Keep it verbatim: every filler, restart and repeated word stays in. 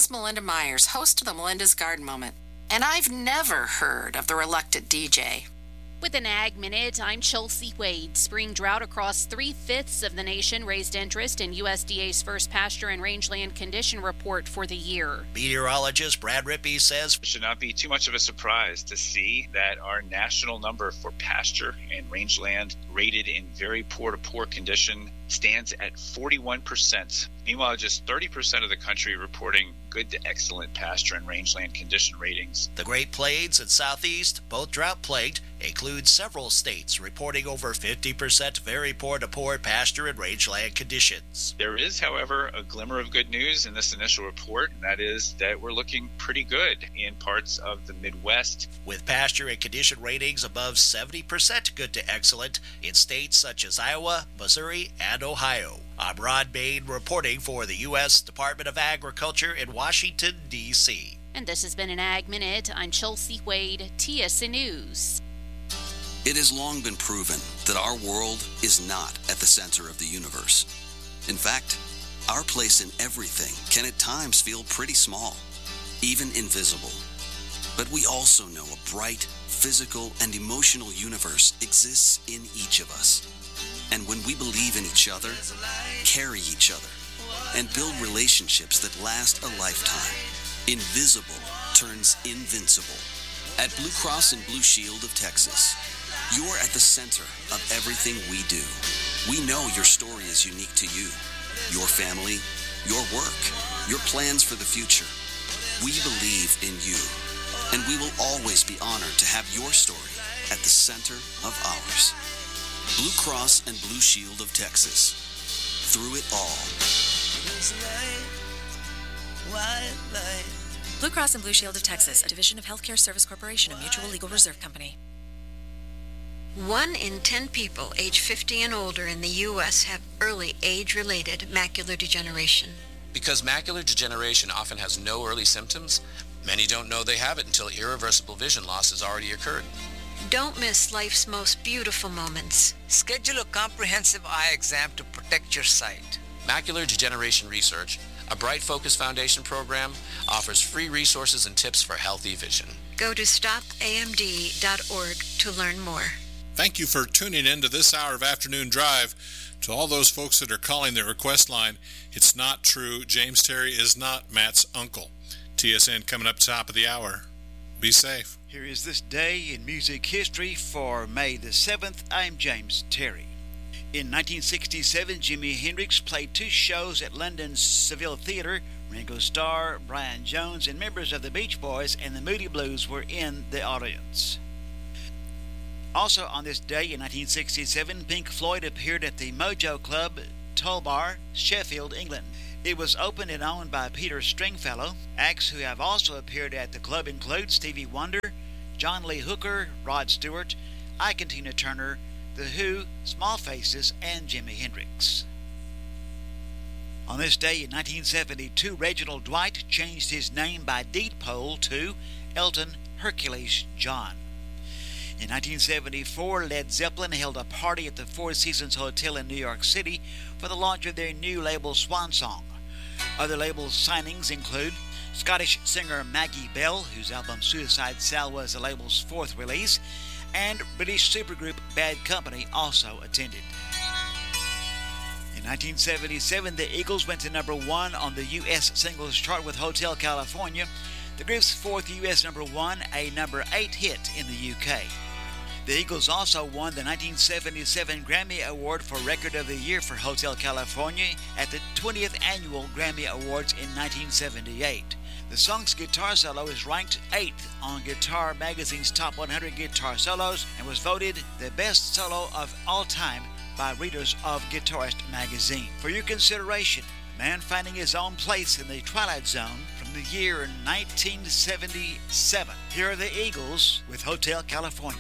is Melinda Myers, host of the Melinda's Garden Moment. And I've never heard of the reluctant D J. With an Ag Minute, I'm Chelsea Wade. Spring drought across three-fifths of the nation raised interest in U S D A's first pasture and rangeland condition report for the year. Meteorologist Brad Rippey says it should not be too much of a surprise to see that our national number for pasture and rangeland rated in very poor to poor condition stands at forty-one percent. Meanwhile, just thirty percent of the country reporting good to excellent pasture and rangeland condition ratings. The Great Plains and Southeast, both drought-plagued, include several states reporting over fifty percent very poor to poor pasture and rangeland conditions. There is, however, a glimmer of good news in this initial report, and that is that we're looking pretty good in parts of the Midwest. With pasture and condition ratings above seventy percent good to excellent in states such as Iowa, Missouri, and Ohio. I'm Rod Bain reporting for the U S Department of Agriculture in Washington, D C And this has been an Ag Minute. I'm Chelsea Wade, T S N News. It has long been proven that our world is not at the center of the universe. In fact, our place in everything can at times feel pretty small, even invisible. But we also know a bright, physical, and emotional universe exists in each of us. And when we believe in each other, carry each other, and build relationships that last a lifetime, invisible turns invincible. At Blue Cross and Blue Shield of Texas, you're at the center of everything we do. We know your story is unique to you, your family, your work, your plans for the future. We believe in you, and we will always be honored to have your story at the center of ours. Blue Cross and Blue Shield of Texas. Through it all. Blue Cross and Blue Shield of Texas, a division of Healthcare Service Corporation, a mutual legal reserve company. One in ten people age fifty and older in the U S have early age-related macular degeneration. Because macular degeneration often has no early symptoms, many don't know they have it until irreversible vision loss has already occurred. Don't miss life's most beautiful moments. Schedule a comprehensive eye exam to protect your sight. Macular Degeneration Research, a Bright Focus Foundation program, offers free resources and tips for healthy vision. Go to stop A M D dot org to learn more. Thank you for tuning in to this hour of Afternoon Drive. To all those folks that are calling the request line, it's not true. James Terry is not Matt's uncle. T S N coming up top of the hour. Be safe. Here is this day in music history for May the seventh. I'm James Terry. In nineteen sixty-seven, Jimi Hendrix played two shows at London's Seville Theatre. Ringo Starr, Brian Jones, and members of the Beach Boys and the Moody Blues were in the audience. Also on this day in nineteen sixty-seven, Pink Floyd appeared at the Mojo Club, Tulbar, Sheffield, England. It was opened and owned by Peter Stringfellow. Acts who have also appeared at the club include Stevie Wonder, John Lee Hooker, Rod Stewart, Ike and Tina Turner, The Who, Small Faces, and Jimi Hendrix. On this day in nineteen seventy-two, Reginald Dwight changed his name by deed poll to Elton Hercules John. In nineteen seventy-four, Led Zeppelin held a party at the Four Seasons Hotel in New York City for the launch of their new label Swan Song. Other label signings include Scottish singer Maggie Bell, whose album Suicide Cell was the label's fourth release, and British supergroup Bad Company also attended. In nineteen seventy-seven, the Eagles went to number one on the U S singles chart with Hotel California, the group's fourth U S number one, a number eight hit in the U K. The Eagles also won the nineteen seventy-seven Grammy Award for Record of the Year for Hotel California at the twentieth Annual Grammy Awards in nineteen seventy-eight. The song's guitar solo is ranked eighth on Guitar Magazine's Top one hundred Guitar Solos and was voted the best solo of all time by readers of Guitarist magazine. For your consideration, Man Finding His Own Place in the Twilight Zone from the year nineteen seventy-seven. Here are the Eagles with Hotel California.